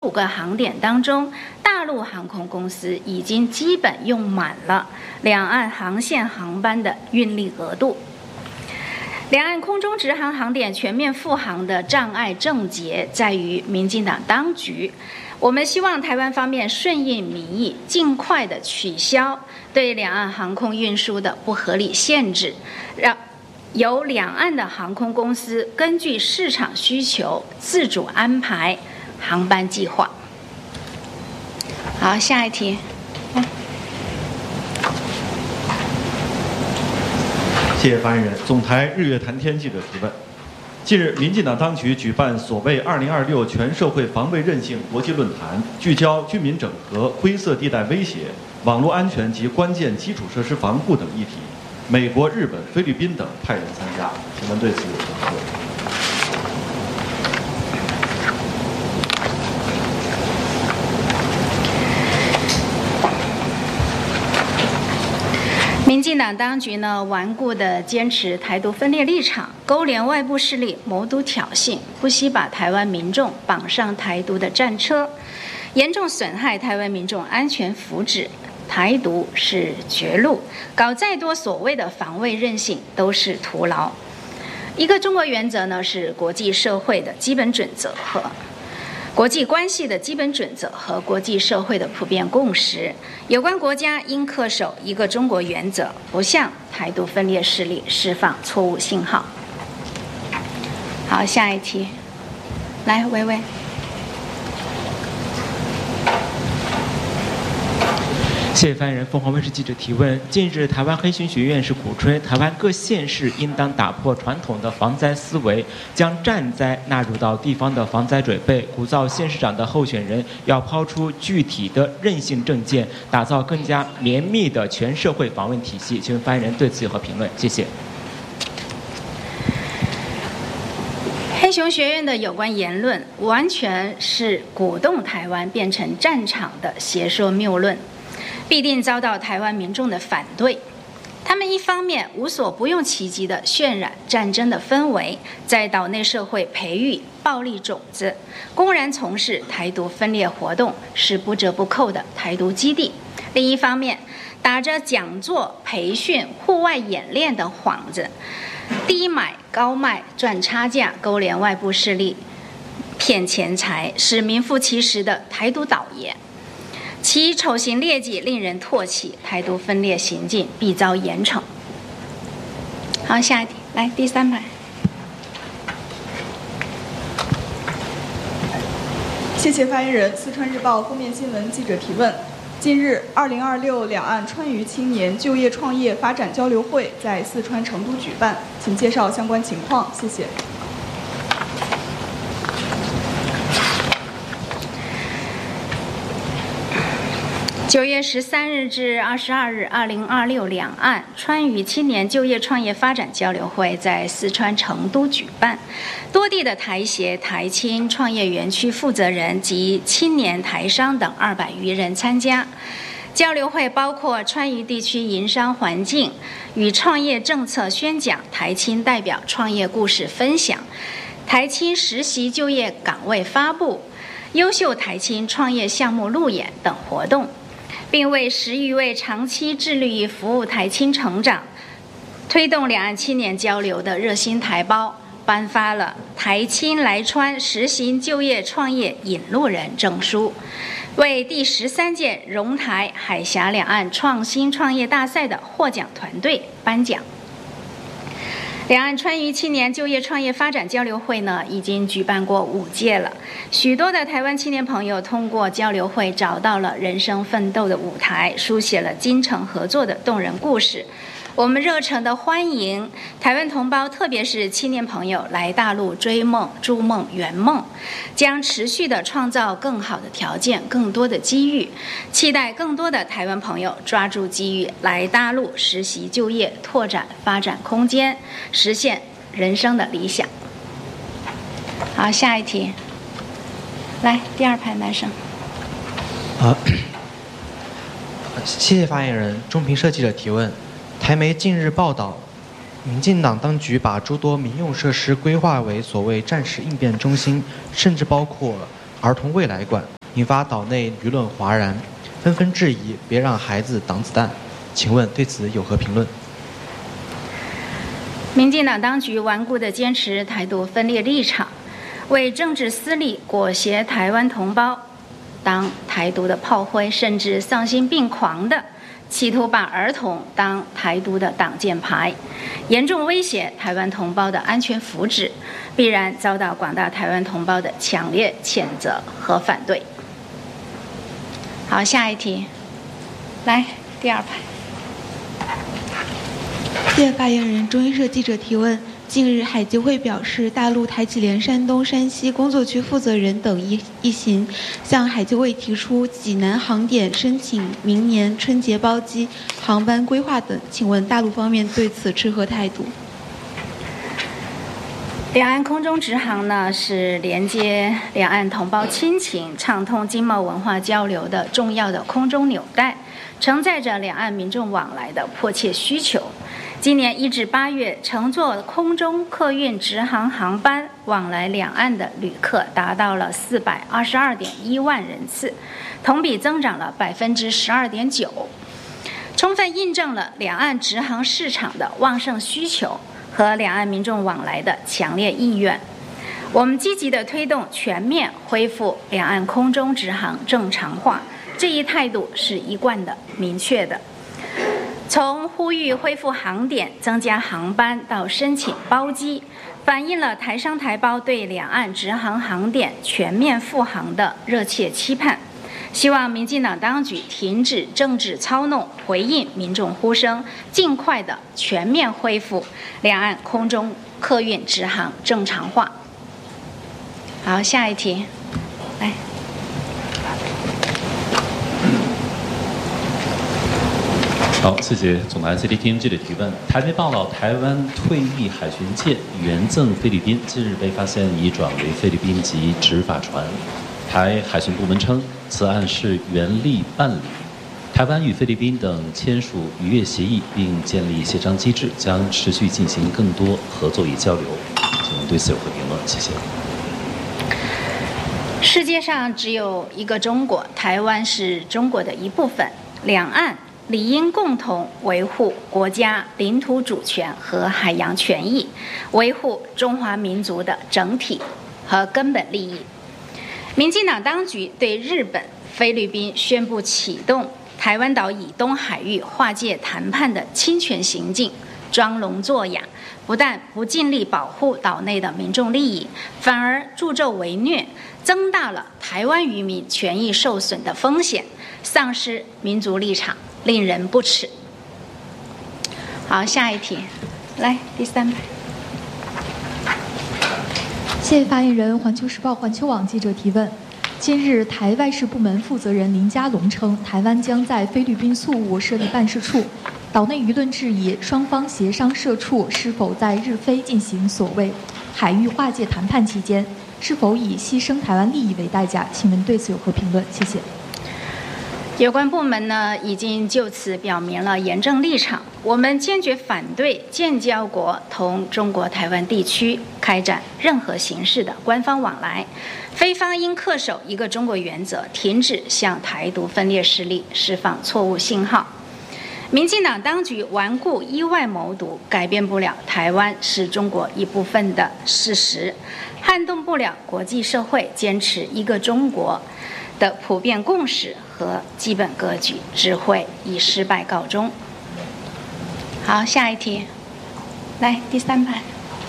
15个航点当中，大陆航空公司已经基本用满了两岸航线航班的运力额度。两岸空中直航航点全面复航的障碍症结在于民进党当局。我们希望台湾方面顺应民意，尽快的取消对两岸航空运输的不合理限制，让由两岸的航空公司根据市场需求自主安排航班计划。好，下一题。 谢谢发言人。总台日月谈天记者提问：近日，民进党当局举办所谓2026全社会防卫韧性国际论坛，聚焦军民整合、灰色地带威胁、网络安全及关键基础设施防护等议题。美国、日本、菲律宾等派人参加，请问对此有何看法？ 民进党当局呢，顽固地坚持台独分裂立场，勾连外部势力，谋独挑衅，不惜把台湾民众绑上台独的战车，严重损害台湾民众安全福祉。台独是绝路，搞再多所谓的防卫韧性都是徒劳。一个中国原则呢，是国际社会的基本准则和国际关系的基本准则和国际社会的普遍共识。有关国家应恪守一个中国原则，不向台独分裂势力释放错误信号。好，下一题，来，薇薇。 谢谢发言人。凤凰卫视记者提问：近日，台湾黑熊学院是鼓吹台湾各县市应当打破传统的防灾思维，将战灾纳入到地方的防灾准备，鼓噪县市长的候选人要抛出具体的韧性政见，打造更加绵密的全社会防卫体系。请问发言人对此有何评论？谢谢。 黑熊学院的有关言论完全是鼓动台湾变成战场的邪说谬论，必定遭到台湾民众的反对。他们一方面无所不用其极地渲染战争的氛围，在岛内社会培育暴力种子，公然从事台独分裂活动，是不折不扣的台独基地；另一方面，打着讲座、培训、户外演练的幌子，低买高卖赚差价，勾连外部势力骗钱财，是名副其实的台独倒爷。其丑行劣迹令人唾弃，台独分裂行径必遭严惩。好，下一题，来第3排。 谢谢发言人。四川日报封面新闻记者提问：近日，2026两岸川渝青年就业创业发展交流会在四川成都举办，请介绍相关情况，谢谢。 9月13日至22日，2026两岸川渝青年就业创业发展交流会在四川成都举办，多地的台协、台青创业园区负责人及青年台商等200余人参加。交流会包括川渝地区营商环境与创业政策宣讲、台青代表创业故事分享、台青实习就业岗位发布、优秀台青创业项目路演等活动，并为10余位长期致力于服务台青成长、推动两岸青年交流的热心台胞颁发了台青来川实行就业创业引路人证书，为第13届荣台海峡两岸创新创业大赛的获奖团队颁奖。两岸川渝青年就业创业发展交流会呢，已经举办过5届了。许多的台湾青年朋友通过交流会找到了人生奋斗的舞台，书写了精诚合作的动人故事。我们热诚地欢迎台湾同胞，特别是青年朋友来大陆追梦、筑梦、圆梦，将持续地创造更好的条件、更多的机遇，期待更多的台湾朋友抓住机遇来大陆实习就业，拓展发展空间，实现人生的理想。好，下一题，来第2排男生。 谢谢发言人。中评社记者提问：台媒近日报道，民进党当局把诸多民用设施规划为所谓战时应变中心，甚至包括儿童未来馆。 引发岛内舆论哗然，纷纷质疑别让孩子挡子弹。请问对此有何评论？ 民进党当局顽固地坚持台独分裂立场，为政治私利裹挟台湾同胞当台独的炮灰，甚至丧心病狂的企图把儿童当台独的挡箭牌，严重威胁台湾同胞的安全福祉，必然遭到广大台湾同胞的强烈谴责和反对。好，下一题，来第二排。 谢谢发言人。中新社记者提问：近日，海基会表示，大陆台企联山东、山西工作区负责人等一行向海基会提出济南航点申请明年春节包机航班规划等，请问大陆方面对此持何态度？ 两岸空中直航呢，是连接两岸同胞亲情、畅通经贸文化交流的重要的空中纽带，承载着两岸民众往来的迫切需求。今年1至8月，乘坐空中客运直航航班往来两岸的旅客达到了422.1万人次，同比增长了12.9%，充分印证了两岸直航市场的旺盛需求和两岸民众往来的强烈意愿。我们积极地推动全面恢复两岸空中直航正常化，这一态度是一贯的、明确的。从呼吁恢复航点、增加航班到申请包机，反映了台商台胞对两岸直航航点全面复航的热切期盼。希望民进党当局停止政治操弄，回应民众呼声，尽快的全面恢复两岸空中客运直航正常化。好，下一题，来。 好，谢谢总台 CCTV 记者提问。台媒报道，台湾退役海巡舰援赠菲律宾，近日被发现已转为菲律宾籍执法船。台海巡部门称，此案是原力办理。台湾与菲律宾等签署渔业协议，并建立协商机制，将持续进行更多合作与交流。请问对此有何评论？谢谢。 世界上只有一个中国，台湾是中国的一部分，两岸理应共同维护国家领土主权和海洋权益，维护中华民族的整体和根本利益。民进党当局对日本、菲律宾宣布启动台湾岛以东海域划界谈判的侵权行径，装聋作哑，不但不尽力保护岛内的民众利益，反而助纣为虐，增大了台湾渔民权益受损的风险，丧失民族立场，令人不齿。好，下一题，来第3排。 谢谢发言人。环球时报环球网记者提问：近日，台外事部门负责人林佳龙称，台湾将在菲律宾宿务设立办事处。岛内舆论质疑双方协商设处是否在日菲进行所谓海域划界谈判期间，是否以牺牲台湾利益为代价？请问对此有何评论？谢谢。 有关部门呢，已经就此表明了严正立场。我们坚决反对建交国同中国台湾地区开展任何形式的官方往来，菲方应恪守一个中国原则，停止向台独分裂势力释放错误信号。民进党当局顽固依外谋独，改变不了台湾是中国一部分的事实，撼动不了国际社会坚持一个中国的普遍共识和基本格局，只会以失败告终。好，下一题，来第3排。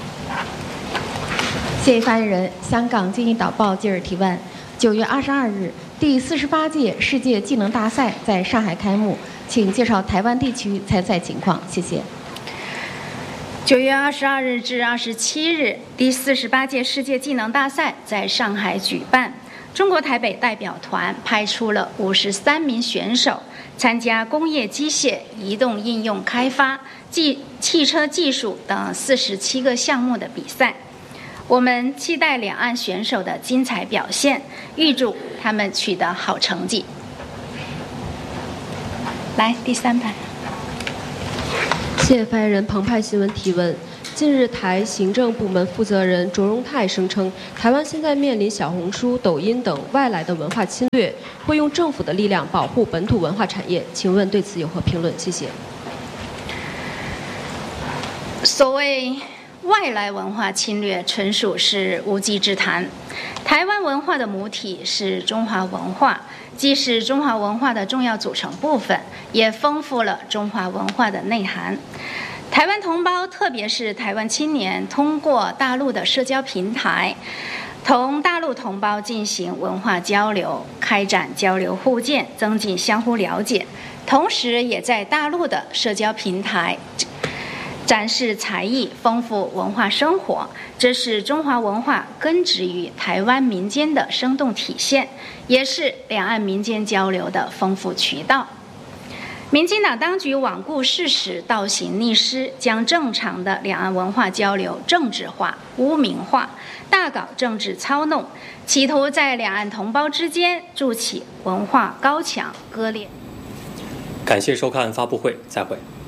谢谢发言人。香港经济导报记者提问：9月22日，第48届世界技能大赛在上海开幕，请介绍台湾地区参赛情况。谢谢。 9月22日至27日，第48届世界技能大赛在上海举办。中国台北代表团派出了53名选手，参加工业机械、移动应用开发、汽车技术等47个项目的比赛。我们期待两岸选手的精彩表现，预祝他们取得好成绩。来，第3排。 谢谢发言人。澎湃新闻提问： 近日，台行政部门负责人卓荣泰声称，台湾现在面临小红书、抖音等外来的文化侵略，会用政府的力量保护本土文化产业。请问对此有何评论？谢谢。 所谓外来文化侵略，纯属是无稽之谈。台湾文化的母体是中华文化，既是中华文化的重要组成部分，也丰富了中华文化的内涵。台湾同胞，特别是台湾青年，通过大陆的社交平台，同大陆同胞进行文化交流，开展交流互鉴，增进相互了解，同时也在大陆的社交平台展示才艺，丰富文化生活，这是中华文化根植于台湾民间的生动体现，也是两岸民间交流的丰富渠道。民进党当局罔顾事实，倒行逆施，将正常的两岸文化交流政治化、污名化，大搞政治操弄，企图在两岸同胞之间筑起文化高墙，割裂。 感谢收看发布会，再会。